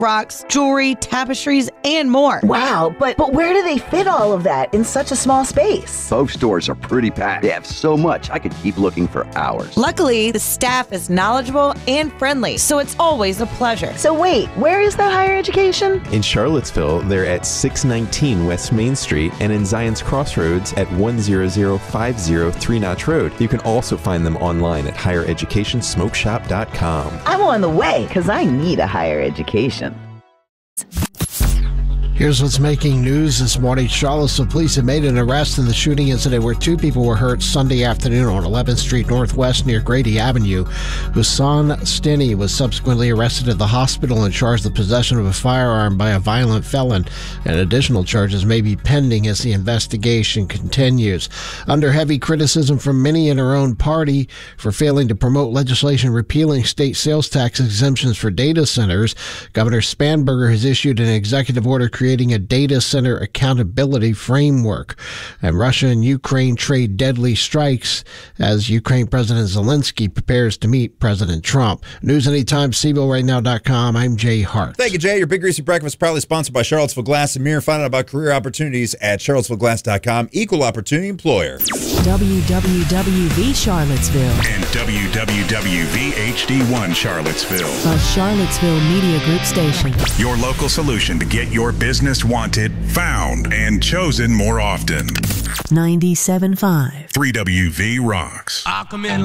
rocks, jewelry, tapestries, and more. Wow, but where do they fit all of that in such a small space? Both stores are pretty packed. They have so much, I could keep looking for hours. Luckily, the staff is knowledgeable and friendly, so it's always a pleasure. So wait, where is that higher education? In Charlottesville, they're at 619 West Main Street and in Zion's Crossroads at 10050 Three Notch Road. You can also find them online at highereducationsmokeshop.com. I'm on the way because I need a higher education. Here's what's making news this morning. Charlottesville police have made an arrest in the shooting incident where two people were hurt Sunday afternoon on 11th Street Northwest near Grady Avenue. Hassan Stinney was subsequently arrested at the hospital and charged with possession of a firearm by a violent felon, and additional charges may be pending as the investigation continues. Under heavy criticism from many in her own party for failing to promote legislation repealing state sales tax exemptions for data centers, Governor Spanberger has issued an executive order creating a data center accountability framework. And Russia and Ukraine trade deadly strikes as Ukraine President Zelensky prepares to meet President Trump. News anytime, CBORightnow.com. I'm Jay Hart. Thank you, Jay. Your Big Greasy Breakfast proudly sponsored by Charlottesville Glass and Mirror. Find out about career opportunities at charlottesvilleglass.com. Equal opportunity employer. WWWV Charlottesville and WWWV-HD1 Charlottesville. A Charlottesville Media Group station. Your local solution to get your business wanted, found, and chosen more often. 97.5 3WV rocks.